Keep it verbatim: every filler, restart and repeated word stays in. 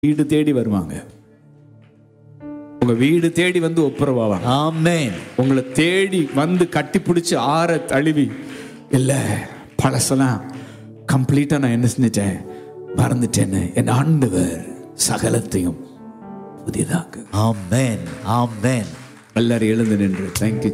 வீடு தேடி வருவாங்க. உங்க வீடு தேடி வந்து ஒப்புரவாவாங்க. ஆமென். உங்களை தேடி வந்து கட்டி பிடிச்சி ஆற தழுவி, இல்ல பழசெல்லாம் கம்ப்ளீட்டா நான் என்ன செஞ்சிட்டேன், மறந்துட்டேன்னு என் ஆண்டவர் சகலத்தையும் புதிதாக. ஆமென். ஆமென். எல்லாரும் எழுந்து நின்று தேங்க்யூ.